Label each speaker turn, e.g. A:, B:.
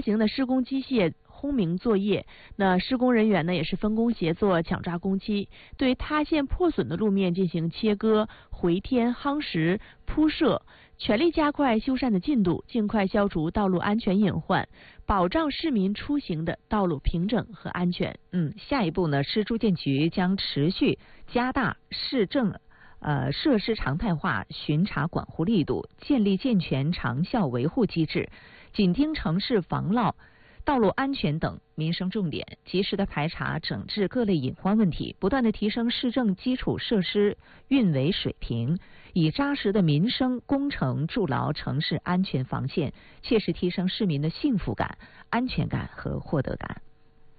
A: 大型的施工机械轰鸣作业，那施工人员呢也是分工协作，抢抓工期，对塌陷破损的路面进行切割、回填、夯实、铺设，全力加快修缮的进度，尽快消除道路安全隐患，保障市民出行的道路平整和安全。
B: 下一步呢，市住建局将持续加大市政设施常态化巡查管护力度，建立健全长效维护机制，紧盯城市防涝、道路安全等民生重点，及时的排查整治各类隐患问题，不断的提升市政基础设施运维水平，以扎实的民生工程筑牢城市安全防线，切实提升市民的幸福感、安全感和获得感。